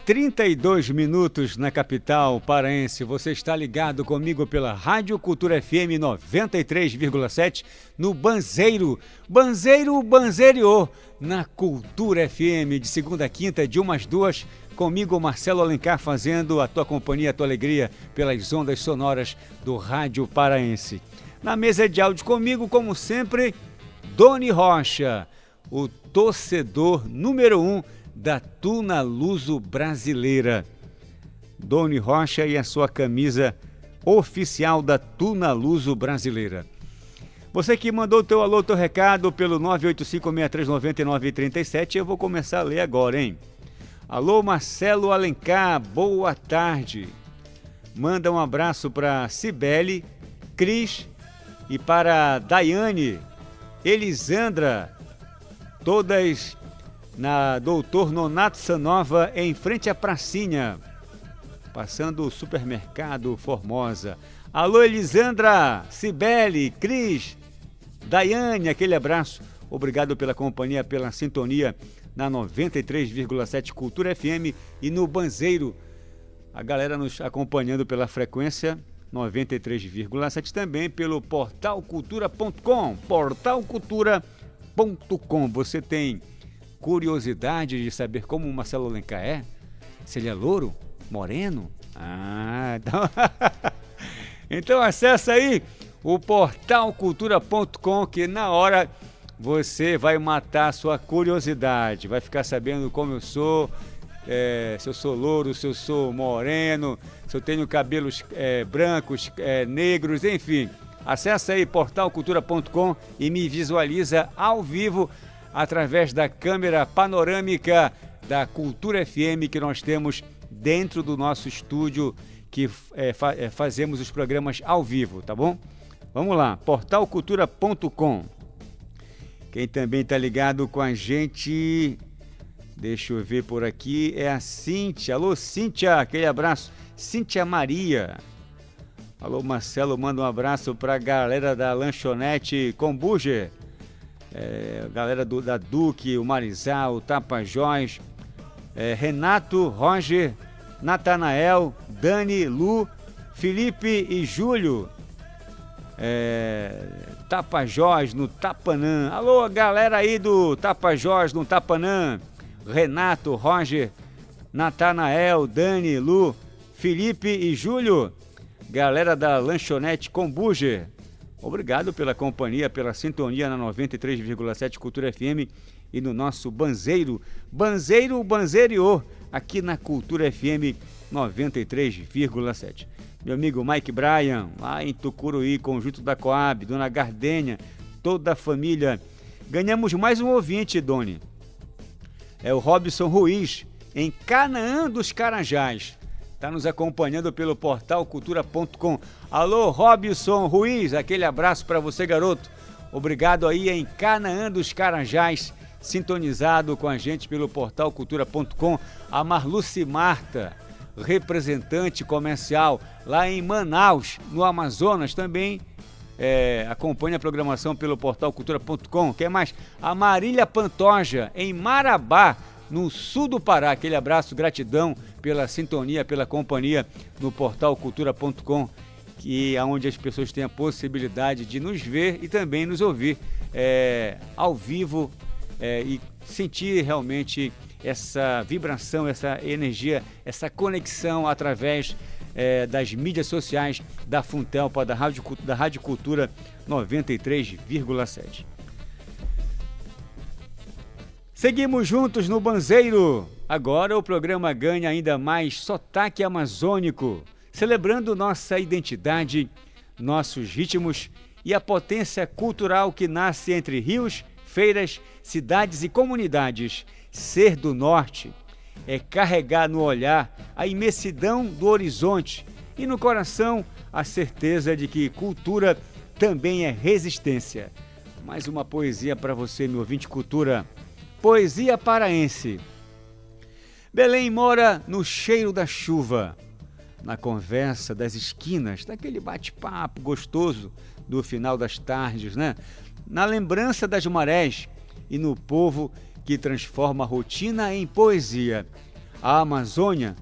32 minutos na capital paraense. Você está ligado comigo pela Rádio Cultura FM 93,7 no Banzeiro. Banzeiro, na Cultura FM, de segunda a quinta, de 1 às 2, comigo, Marcelo Alencar, fazendo a tua companhia, a tua alegria, pelas ondas sonoras do Rádio Paraense. Na mesa de áudio comigo, como sempre, Doni Rocha, o torcedor número 1 da Tuna Luso brasileira. Doni Rocha e a sua camisa oficial da Tuna Luso brasileira. Você que mandou teu alô, teu recado pelo 985639937, eu vou começar a ler agora, hein? Alô, Marcelo Alencar, boa tarde. Manda um abraço para Cibele, Cris e para Daiane, Elisandra, todas na Doutor Nonato Sanova, em frente à pracinha, passando o supermercado Formosa. Alô, Elisandra, Cibele, Cris, Daiane, aquele abraço. Obrigado pela companhia, pela sintonia na 93,7 Cultura FM e no Banzeiro. A galera nos acompanhando pela frequência 93,7, também pelo portalcultura.com, portalcultura.com. Você tem curiosidade de saber como o Marcelo Alencar é? Se ele é louro? Moreno? Então acessa aí o portalcultura.com, que na hora você vai matar a sua curiosidade, vai ficar sabendo como eu sou, se eu sou louro, se eu sou moreno, se eu tenho cabelos brancos, negros, enfim. Acessa aí portalcultura.com e me visualiza ao vivo através da câmera panorâmica da Cultura FM que nós temos dentro do nosso estúdio, que fazemos os programas ao vivo, tá bom? Vamos lá, portalcultura.com. Quem também está ligado com a gente, deixa eu ver por aqui, é a Cíntia. Alô, Cíntia, aquele abraço. Cíntia Maria. Alô, Marcelo, manda um abraço para a galera da lanchonete Comburger. Galera da Duque, o Marizal, o Tapajós, Renato, Roger, Natanael, Dani, Lu, Felipe e Júlio, Tapajós, no Tapanã. Alô, galera aí do Tapajós, no Tapanã. Renato, Roger, Natanael, Dani, Lu, Felipe e Júlio. Galera da lanchonete Comburger. Obrigado pela companhia, pela sintonia na 93,7 Cultura FM e no nosso Banzeiro, Banzeiro, aqui na Cultura FM 93,7. Meu amigo Mike Bryan, lá em Tucuruí, Conjunto da Coab, Dona Gardênia, toda a família. Ganhamos mais um ouvinte, Doni. É o Robson Ruiz, em Canaã dos Carajás. Está nos acompanhando pelo portalcultura.com. Alô, Robson Ruiz, aquele abraço para você, garoto. Obrigado aí em Canaã dos Carajás, sintonizado com a gente pelo portalcultura.com. A Marluce Marta, representante comercial lá em Manaus, no Amazonas, também acompanha a programação pelo portalcultura.com. Quem mais? A Marília Pantoja, em Marabá, no sul do Pará. Aquele abraço, gratidão pela sintonia, pela companhia no portalcultura.com, que é onde as pessoas têm a possibilidade de nos ver e também nos ouvir ao vivo e sentir realmente essa vibração, essa energia, essa conexão através das mídias sociais da Funtelpa, da Rádio Cultura 93,7. Seguimos juntos no Banzeiro. Agora o programa ganha ainda mais sotaque amazônico, celebrando nossa identidade, nossos ritmos e a potência cultural que nasce entre rios, feiras, cidades e comunidades. Ser do norte é carregar no olhar a imensidão do horizonte e no coração a certeza de que cultura também é resistência. Mais uma poesia para você, meu ouvinte cultura. Poesia paraense. Belém mora no cheiro da chuva, na conversa das esquinas, daquele bate-papo gostoso do final das tardes, né? Na lembrança das marés e no povo que transforma a rotina em poesia. a Amazônia